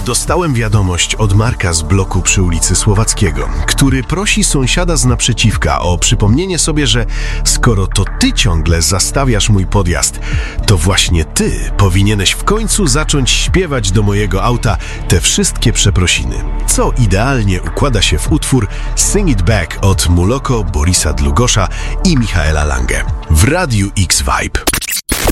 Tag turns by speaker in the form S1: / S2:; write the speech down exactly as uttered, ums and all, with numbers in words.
S1: dostałem wiadomość od Marka z bloku przy ulicy Słowackiego, który prosi sąsiada z naprzeciwka o przypomnienie sobie, że skoro to ty ciągle zastawiasz mój podjazd, to właśnie ty powinieneś w końcu zacząć śpiewać do mojego auta te wszystkie przeprosiny, co idealnie układa się w utwór Sing It Back od Muloko, Borisa Dlugosza i Michaela Lange w Radiu X Vibe.